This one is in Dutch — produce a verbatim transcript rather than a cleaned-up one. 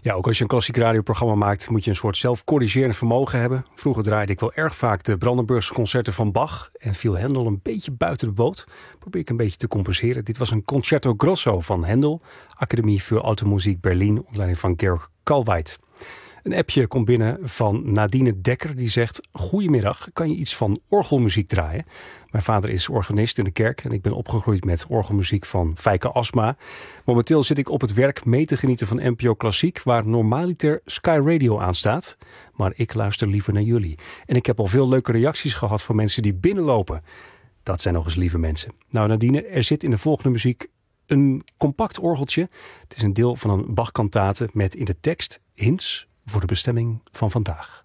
Ja, ook als je een klassiek radioprogramma maakt, moet je een soort zelfcorrigerend vermogen hebben. Vroeger draaide ik wel erg vaak de Brandenburgse concerten van Bach en viel Händel een beetje buiten de boot. Probeer ik een beetje te compenseren. Dit was een Concerto Grosso van Händel, Academie für Alte Musik Berlin, onder leiding van Georg Kalweit. Een appje komt binnen van Nadine Dekker, die zegt: Goedemiddag, kan je iets van orgelmuziek draaien? Mijn vader is organist in de kerk en ik ben opgegroeid met orgelmuziek van Fijke Asma. Momenteel zit ik op het werk mee te genieten van N P O Klassiek, waar normaliter Sky Radio aanstaat. Maar ik luister liever naar jullie. En ik heb al veel leuke reacties gehad van mensen die binnenlopen. Dat zijn nog eens lieve mensen. Nou Nadine, er zit in de volgende muziek een compact orgeltje. Het is een deel van een Bach-kantate met in de tekst hints voor de bestemming van vandaag.